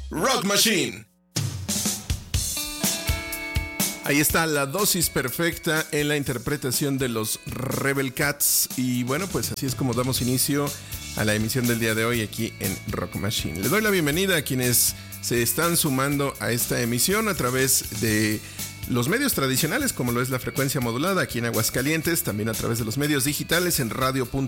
Rock Machine. Ahí está la dosis perfecta en la interpretación de los Rebel Cats. Y bueno, pues así es como damos inicio a la emisión del día de hoy aquí en Rock Machine. Le doy la bienvenida a quienes se están sumando a esta emisión a través de los medios tradicionales, como lo es la frecuencia modulada aquí en Aguascalientes, también a través de los medios digitales en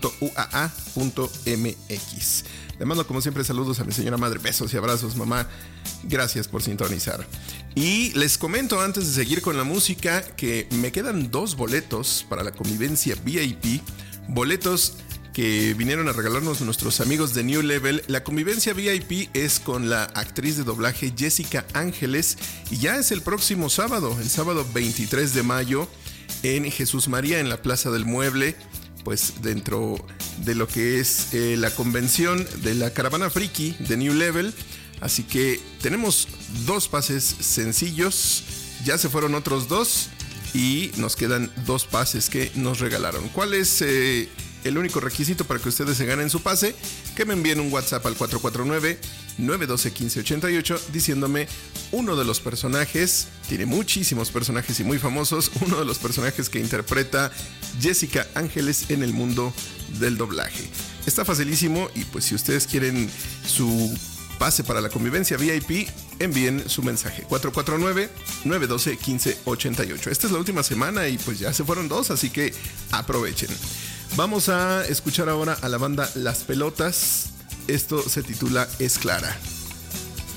radio.uaa.mx. Le mando como siempre saludos a mi señora madre, besos y abrazos, mamá, gracias por sintonizar. Y les comento antes de seguir con la música que me quedan 2 boletos para la convivencia VIP, boletos que vinieron a regalarnos nuestros amigos de New Level. La convivencia VIP es con la actriz de doblaje Jessica Ángeles y ya es el próximo sábado, el sábado 23 de mayo en Jesús María, en la Plaza del Mueble, pues dentro de lo que es la convención de la Caravana Friki de New Level. Así que tenemos 2 pases sencillos, ya se fueron otros 2 y nos quedan 2 pases que nos regalaron. ¿Cuál es el único requisito para que ustedes se ganen su pase? Que me envíen un WhatsApp al 449-912-1588 diciéndome uno de los personajes, tiene muchísimos personajes y muy famosos, uno de los personajes que interpreta Jessica Ángeles en el mundo del doblaje. Está facilísimo y pues si ustedes quieren su pase para la convivencia VIP, envíen su mensaje 449-912-1588. Esta es la última semana y pues ya se fueron 2, así que aprovechen. Vamos a escuchar ahora a la banda Las Pelotas. Esto se titula Es Clara.